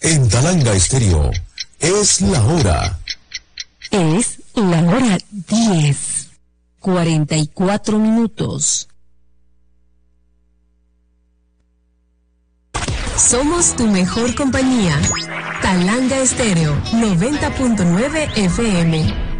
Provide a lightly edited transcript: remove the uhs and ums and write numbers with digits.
En Talanga Estéreo, es la hora. Es la hora 10:44. Somos tu mejor compañía. Talanga Estéreo, 90.9 FM.